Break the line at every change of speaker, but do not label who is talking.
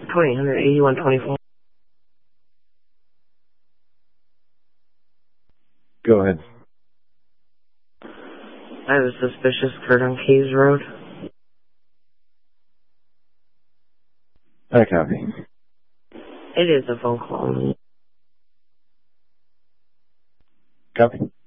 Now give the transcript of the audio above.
288124.
Go ahead.
I have a suspicious Kurt on Keys Road.
I copy.
It is a phone call.
Copy.